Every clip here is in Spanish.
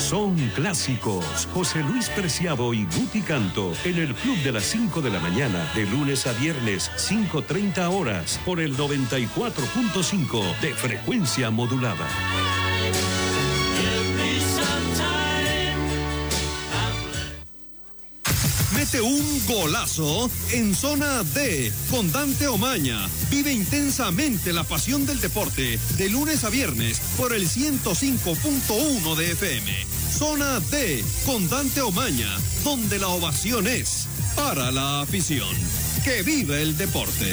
son clásicos. José Luis Preciado y Guti Canto en el Club de las 5 de la mañana, de lunes a viernes, 5:30 horas, por el 94.5 de frecuencia modulada. Mete un golazo en Zona D con Dante Omaña. Vive intensamente la pasión del deporte de lunes a viernes por el 105.1 de FM. Zona D con Dante Omaña, donde la ovación es para la afición. ¡Que vive el deporte!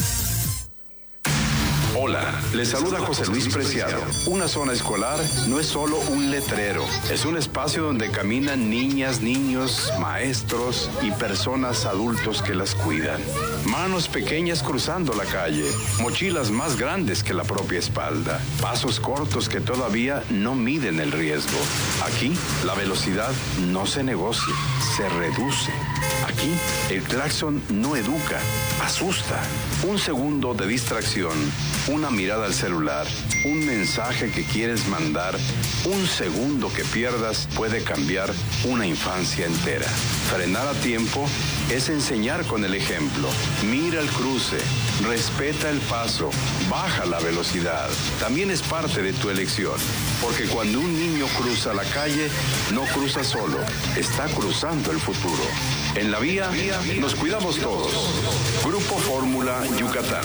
Hola, les saluda José Luis Preciado. Una zona escolar no es solo un letrero, es un espacio donde caminan niñas, niños, maestros y personas adultos que las cuidan. Manos pequeñas cruzando la calle, mochilas más grandes que la propia espalda, pasos cortos que todavía no miden el riesgo. Aquí, la velocidad no se negocia, se reduce. Aquí, el claxon no educa, asusta. Un segundo de distracción, una mirada al celular, un mensaje que quieres mandar, un segundo que pierdas puede cambiar una infancia entera. Frenar a tiempo es enseñar con el ejemplo. Mira el cruce, respeta el paso, baja la velocidad. También es parte de tu elección, porque cuando un niño cruza la calle, no cruza solo, está cruzando el futuro. En la vía, nos cuidamos todos. Grupo Fórmula Yucatán.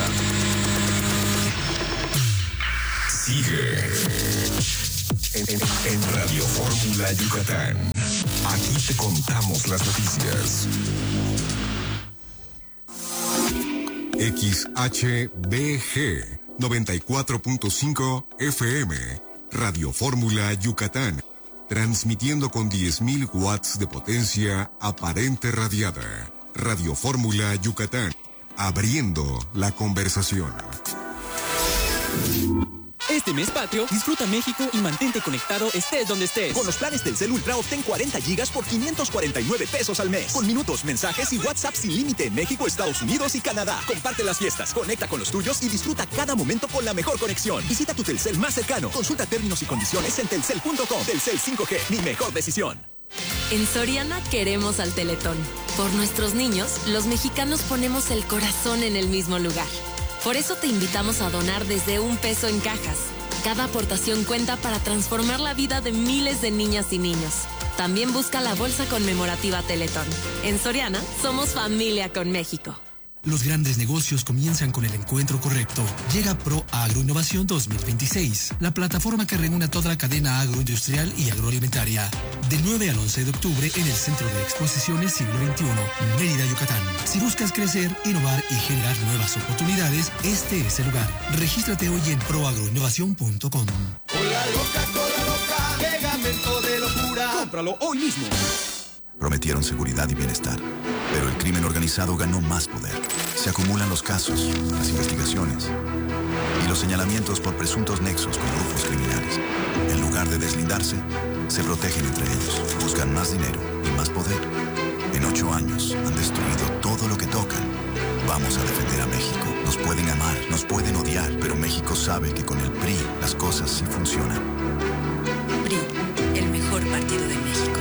Sigue en Radio Fórmula Yucatán. Aquí te contamos las noticias. XHBG 94.5 FM. Radio Fórmula Yucatán. Transmitiendo con 10.000 watts de potencia aparente radiada. Radio Fórmula Yucatán. Abriendo la conversación. Este mes patrio, disfruta México y mantente conectado estés donde estés. Con los planes Telcel Ultra obtén 40 gigas por 549 pesos al mes. Con minutos, mensajes y WhatsApp sin límite en México, Estados Unidos y Canadá. Comparte las fiestas, conecta con los tuyos y disfruta cada momento con la mejor conexión. Visita tu Telcel más cercano. Consulta términos y condiciones en telcel.com. Telcel 5G, mi mejor decisión. En Soriana queremos al Teletón. Por nuestros niños, los mexicanos ponemos el corazón en el mismo lugar. Por eso te invitamos a donar desde $1 en cajas. Cada aportación cuenta para transformar la vida de miles de niñas y niños. También busca la bolsa conmemorativa Teletón. En Soriana, somos familia con México. Los grandes negocios comienzan con el encuentro correcto. Llega Pro Agroinnovación 2026, la plataforma que reúne a toda la cadena agroindustrial y agroalimentaria. Del 9 al 11 de octubre en el Centro de Exposiciones Siglo XXI, Mérida, Yucatán. Si buscas crecer, innovar y generar nuevas oportunidades, este es el lugar. Regístrate hoy en proagroinnovación.com. Cola loca, pegamento de locura. Cómpralo hoy mismo. Prometieron seguridad y bienestar, pero el crimen organizado ganó más poder. Se acumulan los casos, las investigaciones y los señalamientos por presuntos nexos con grupos criminales. En lugar de deslindarse, se protegen entre ellos, buscan más dinero y más poder. En 8 años han destruido todo lo que tocan. Vamos a defender a México. Nos pueden amar, nos pueden odiar, pero México sabe que con el PRI las cosas sí funcionan. PRI, el mejor partido de México.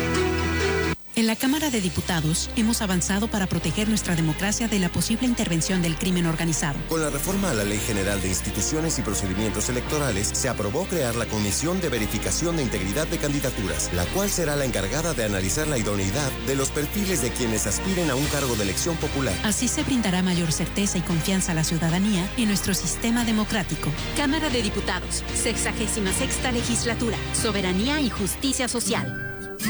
En la Cámara de Diputados hemos avanzado para proteger nuestra democracia de la posible intervención del crimen organizado. Con la reforma a la Ley General de Instituciones y Procedimientos Electorales, se aprobó crear la Comisión de Verificación de Integridad de Candidaturas, la cual será la encargada de analizar la idoneidad de los perfiles de quienes aspiren a un cargo de elección popular. Así se brindará mayor certeza y confianza a la ciudadanía en nuestro sistema democrático. Cámara de Diputados, 66ª Legislatura, Soberanía y Justicia Social.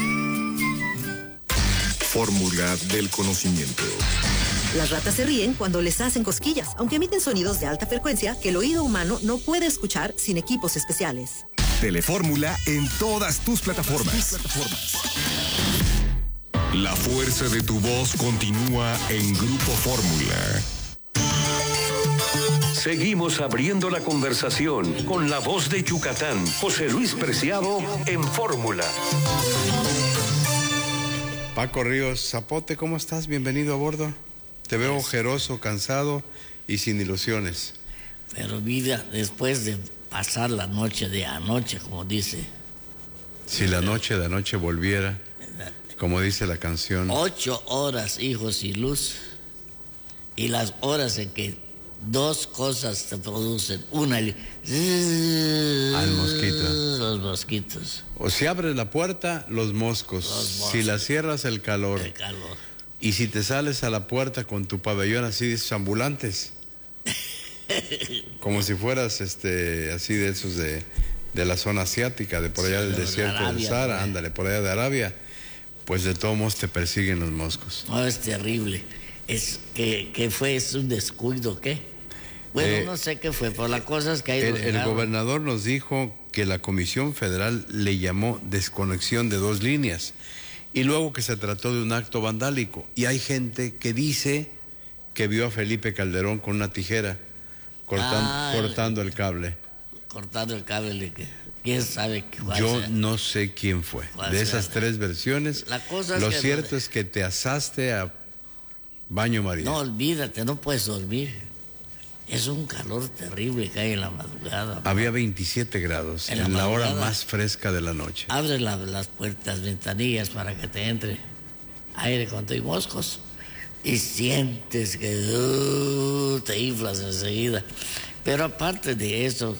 Fórmula del conocimiento. Las ratas se ríen cuando les hacen cosquillas, aunque emiten sonidos de alta frecuencia que el oído humano no puede escuchar sin equipos especiales. Telefórmula en todas tus plataformas. La fuerza de tu voz continúa en Grupo Fórmula. Seguimos abriendo la conversación con la voz de Yucatán, José Luis Preciado en Fórmula. Paco Ríos Zapote, ¿cómo estás? Bienvenido a bordo. Te veo ojeroso, cansado y sin ilusiones. Pero vida, después de pasar la noche de anoche, como dice Si la noche de anoche volviera, como dice la canción. 8 horas, hijos, sin luz. Y las horas en que dos cosas se producen. Una, al mosquito. Los mosquitos. O si abres la puerta, los moscos. Si la cierras, el calor. El calor. Y si te sales a la puerta con tu pabellón así de esos ambulantes. Como si fueras así de esos de la zona asiática, de por allá del desierto del Sahara, ándale, por allá de Arabia, pues de todos modos te persiguen los moscos. No, es terrible. Es que fue, es un descuido, ¿qué? Bueno, no sé qué fue, pero la cosa es que ahí el gobernador nos dijo que la Comisión Federal le llamó desconexión de 2 líneas y luego que se trató de un acto vandálico. Y hay gente que dice que vio a Felipe Calderón con una tijera cortando el cable. Cortando el cable, quién sabe cuál Yo sea. no sé quién fue. De esas 3 versiones, lo cierto es que te asaste a baño María. No, olvídate, no puedes dormir. Es un calor terrible que hay en la madrugada. Había 27 grados en la hora más fresca de la noche. Abre las puertas, ventanillas para que te entre aire cuando hay moscos y sientes que te inflas enseguida. Pero aparte de eso,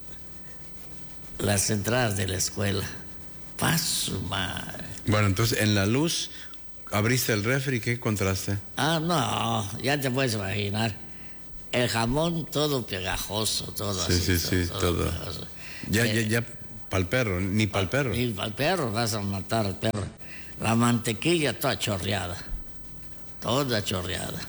las entradas de la escuela, paso madre. Bueno, entonces en la luz abriste el refri, ¿qué encontraste? No, ya te puedes imaginar. El jamón todo pegajoso, todo así. Sí, todo. Ya, para el perro, ni para el perro. Ni para el perro, vas a matar al perro. La mantequilla toda chorreada. Toda chorreada.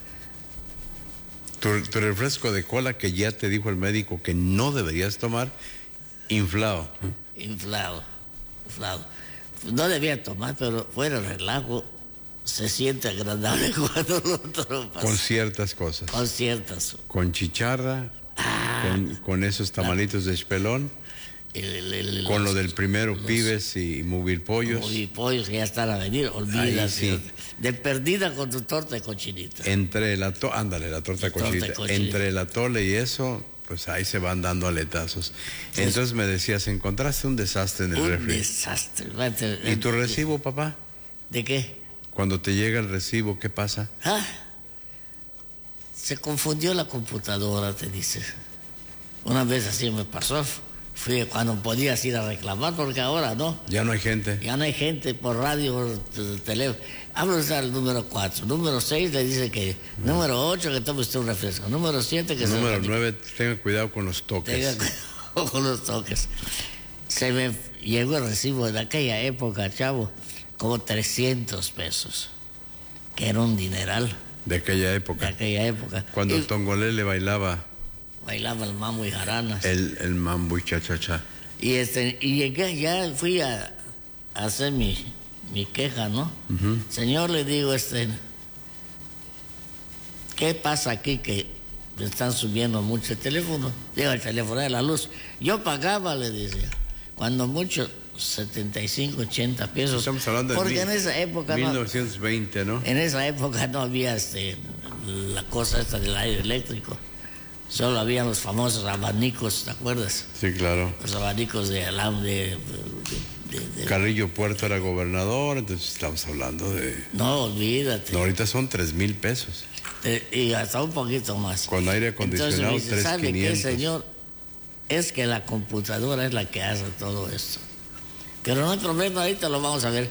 Tu refresco de cola que ya te dijo el médico que no deberías tomar, inflado. Inflado. No debía tomar, pero fuera de relajo, se siente agradable cuando lo tomas. Con ciertas cosas. Con ciertas. Con chicharra, con esos tamalitos de espelón, con lo del primero, pibes y mubilpollos. Mubilpollos que ya están a venir, olvídate. Sí. De perdida con tu torta de cochinita. Entre la torta de cochinita. Entre el atole y eso, pues ahí se van dando aletazos. Entonces me decías, encontraste un desastre en el refri. Un desastre. ¿Y tu recibo, papá? ¿De qué? Cuando te llega el recibo, ¿qué pasa? Se confundió la computadora, te dice. Una vez así me pasó. Fui cuando podías ir a reclamar, porque ahora no. Ya no hay gente. Ya no hay gente por radio, por teléfono. Hablas al número 4. Número 6 le dice que. Número 8 que tome usted un refresco. Número 7 que Número 9, tenga cuidado con los toques. Tenga cuidado con los toques. Se me llegó el recibo de aquella época, chavo, como 300 pesos. Que era un dineral. De aquella época. Cuando el Tongolele le bailaba el mambo y jaranas. El mambo y cha-cha-cha. Y llegué, ya fui a hacer mi queja, ¿no? Señor, le digo, ¿qué pasa aquí que me están subiendo mucho el teléfono? Digo, el teléfono de la luz. Yo pagaba, le decía, cuando mucho, 75, 80 pesos. Estamos hablando de porque en esa época 1920, ¿no? En esa época no había la cosa esta del aire eléctrico. Solo habían los famosos abanicos, ¿te acuerdas? Sí, claro. Los abanicos de alambre. Carrillo Puerto era gobernador, entonces estamos hablando de... No, olvídate. No, ahorita son 3,000 pesos. Y hasta un poquito más. Con aire acondicionado, 3,500. ¿Sabe qué, señor? Es que la computadora es la que hace todo esto. Pero no hay problema, ahorita lo vamos a ver.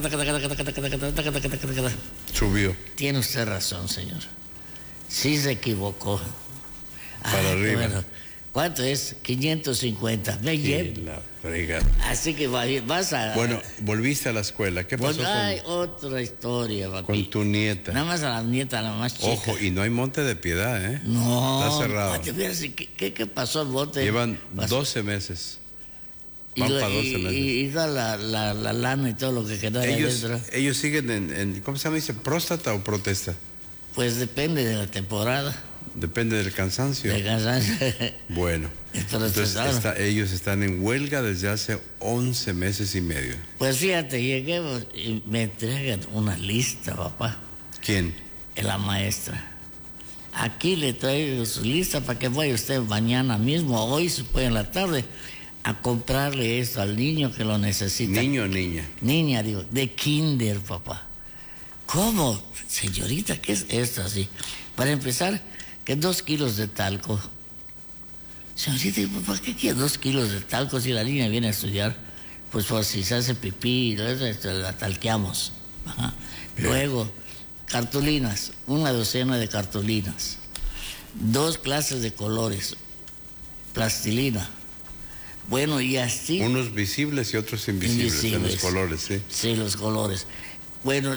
Subió. Tiene usted razón, señor. Sí se equivocó. Para arriba. Bueno, ¿cuánto es? 550. Me llevo. La frega. Así que vas a... Bueno, volviste a la escuela. ¿Qué pasó hay otra historia, papi. Con tu nieta? Nada más a la nieta, la más chica. Ojo, y no hay Monte de Piedad, ¿eh? No. Está cerrado. ¿Qué pasó el Monte? Llevan 12 meses. Van para 12 meses. Y da la lana y todo lo que queda ahí adentro. Ellos siguen en ¿cómo se llama? ¿Dice próstata o protesta? Pues depende de la temporada. Depende del cansancio. Del cansancio. Bueno. Entonces ellos están en huelga desde hace 11 meses y medio. Pues fíjate, llegué y me entregan una lista, papá. ¿Quién? La maestra. Aquí le traigo su lista para que vaya usted mañana mismo, hoy se puede en la tarde, a comprarle esto al niño que lo necesita. ¿Niño o niña? Niña, digo, de kinder, papá. ¿Cómo? Señorita, ¿qué es esto así? Para empezar, que 2 kilos de talco. Señorita, ¿para qué quiere 2 kilos de talco si la niña viene a estudiar? Pues por si se hace pipí, la talqueamos. Ajá. Luego, cartulinas, 1 docena de cartulinas, 2 clases de colores, plastilina. Bueno, y así. Unos visibles y otros invisibles. En los colores, sí. Sí, los colores. Bueno,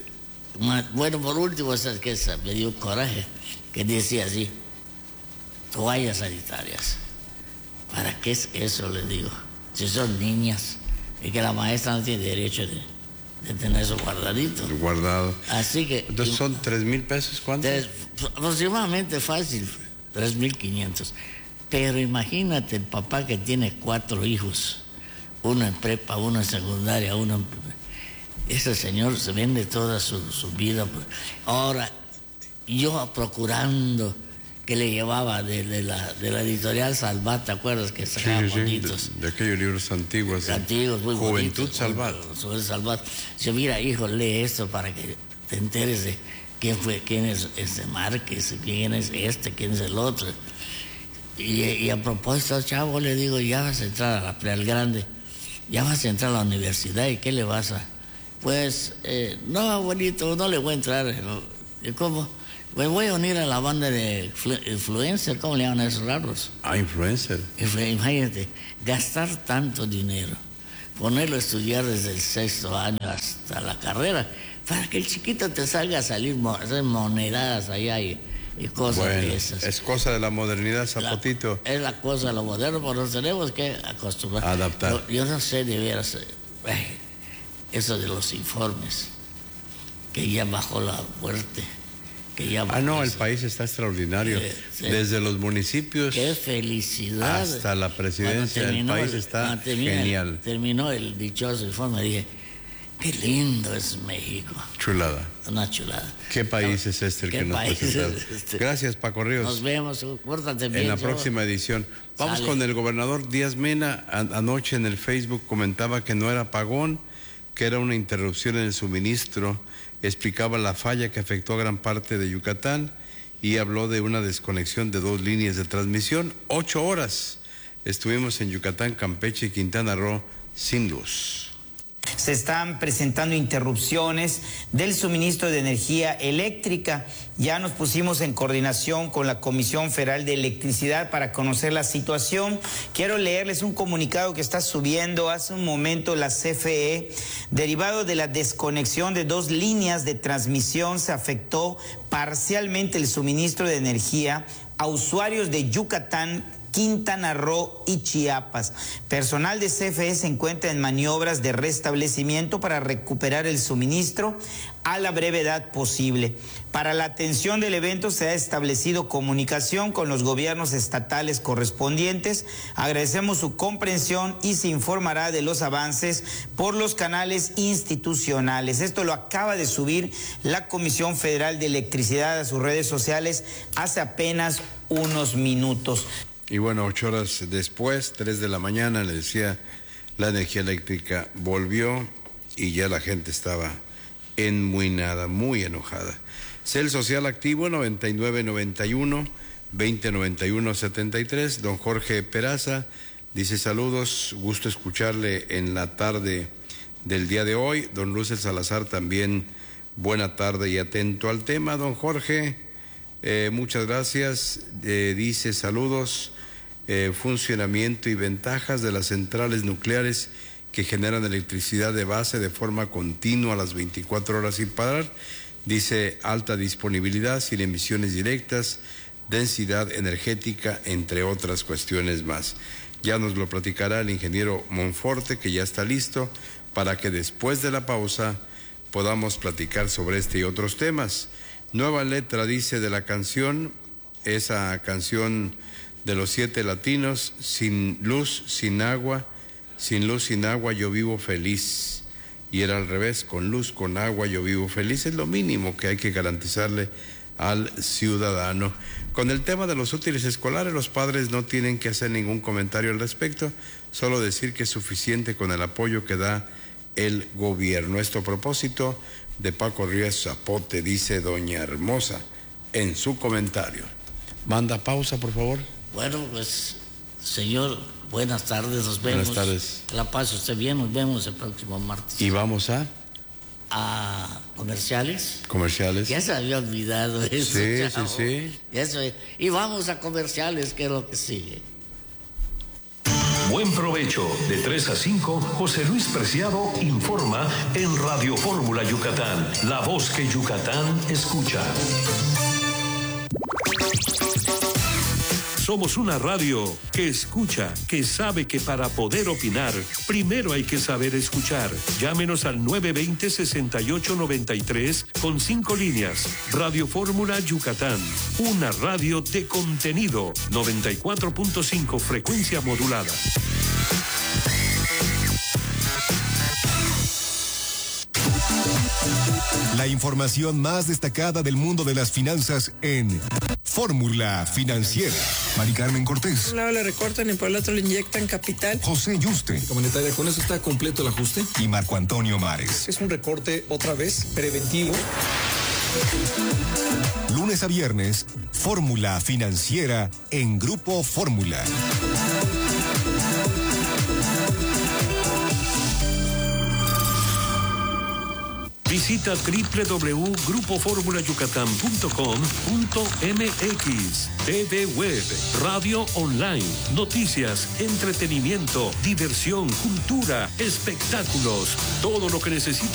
por último, ¿sabes qué? Me dio coraje, que decía así, toallas sanitarias. ¿Para qué es eso? Le digo. Si son niñas, y que la maestra no tiene derecho de tener eso guardadito. Guardado. Así que. Entonces son 3,000 pesos, ¿cuánto? Aproximadamente fácil, 3,500. Pero imagínate el papá que tiene 4 hijos, uno en prepa, uno en secundaria, uno en... Ese señor se vende toda su vida. Ahora, yo procurando que le llevaba de la editorial Salvat, ¿te acuerdas? Que sacaban bonitos. De aquellos libros antiguos. Antiguos, muy Juventud bonitos. Salvat. Sobre Salvat. Yo, mira, hijo, lee esto para que te enteres de quién es este Márquez, quién es este, quién es el otro. Y a propósito, chavo, le digo, ya vas a entrar a la Real Grande, ya vas a entrar a la universidad, ¿y qué le vas a...? Pues, no, abuelito, no le voy a entrar. ¿Cómo? Pues voy a unir a la banda de influencer, ¿cómo le llaman a esos raros? Influencer. Imagínate, gastar tanto dinero, ponerlo a estudiar desde el 6º año hasta la carrera, para que el chiquito te salga a salir, hacer monedadas allá y cosas de esas. Es cosa de la modernidad, Zapotito. Es la cosa de lo moderno, pero nos tenemos que acostumbrar. Adaptar. Yo no sé de veras, eso de los informes, que ya bajó la muerte. El país está extraordinario. Sí. Desde los municipios. ¡Qué felicidad! Hasta la presidencia del país está genial. Terminó el dichoso informe, dije, qué lindo es México. Chulada. Una chulada. ¿Qué país es este el que nos presenta? Gracias, Paco Ríos. Nos vemos, pórtate bien. En la próxima edición. Vamos con el gobernador Díaz Mena. Anoche en el Facebook comentaba que no era apagón, que era una interrupción en el suministro. Explicaba la falla que afectó a gran parte de Yucatán y habló de una desconexión de 2 líneas de transmisión. 8 horas estuvimos en Yucatán, Campeche y Quintana Roo sin luz. Se están presentando interrupciones del suministro de energía eléctrica. Ya nos pusimos en coordinación con la Comisión Federal de Electricidad para conocer la situación. Quiero leerles un comunicado que está subiendo hace un momento la CFE. Derivado de la desconexión de 2 líneas de transmisión, se afectó parcialmente el suministro de energía a usuarios de Yucatán, Quintana Roo y Chiapas. Personal de CFE se encuentra en maniobras de restablecimiento para recuperar el suministro a la brevedad posible. Para la atención del evento se ha establecido comunicación con los gobiernos estatales correspondientes. Agradecemos su comprensión y se informará de los avances por los canales institucionales. Esto lo acaba de subir la Comisión Federal de Electricidad a sus redes sociales hace apenas unos minutos. Y bueno, 8 horas después, 3 de la mañana, le decía, la energía eléctrica volvió y ya la gente estaba enmuinada, muy enojada. Cel Social Activo 9991-2091-73. Don Jorge Peraza dice saludos, gusto escucharle en la tarde del día de hoy. Don Luis Salazar también, buena tarde y atento al tema. Don Jorge, muchas gracias. Dice saludos. Funcionamiento y ventajas de las centrales nucleares que generan electricidad de base de forma continua a las 24 horas sin parar. Dice alta disponibilidad, sin emisiones directas, densidad energética, entre otras cuestiones más. Ya nos lo platicará el ingeniero Monforte, que ya está listo para que después de la pausa podamos platicar sobre este y otros temas. Nueva letra, dice, de la canción, esa canción de los 7 latinos, sin luz, sin agua, sin luz, sin agua, yo vivo feliz. Y era al revés, con luz, con agua, yo vivo feliz. Es lo mínimo que hay que garantizarle al ciudadano. Con el tema de los útiles escolares, los padres no tienen que hacer ningún comentario al respecto, Solo decir que es suficiente con el apoyo que da el gobierno. Esto a propósito de Paco Ríos Zapote, dice doña Hermosa en su comentario. Manda pausa, por favor. Bueno, pues, señor, buenas tardes, nos vemos. Buenas tardes. Que la pase usted bien, nos vemos el próximo martes. ¿Y vamos a comerciales? Comerciales. Ya se había olvidado eso. Sí, chavo. sí. Eso es. Y vamos a comerciales, que es lo que sigue. Buen provecho. De 3 a 5, José Luis Preciado informa en Radio Fórmula Yucatán, la voz que Yucatán escucha. Somos una radio que escucha, que sabe que para poder opinar, primero hay que saber escuchar. Llámenos al 920-6893 con 5 líneas. Radio Fórmula Yucatán, una radio de contenido. 94.5 frecuencia modulada. La información más destacada del mundo de las finanzas en Fórmula Financiera. Mari Carmen Cortés. Por un lado le recortan y por el otro le inyectan capital. José Yuste. Comunitaria, ¿con eso está completo el ajuste? Y Marco Antonio Mares. Es un recorte otra vez preventivo. Lunes a viernes, Fórmula Financiera en Grupo Fórmula. Visita www.grupoformulayucatán.com.mx. TV Web, radio online, noticias, entretenimiento, diversión, cultura, espectáculos, todo lo que necesita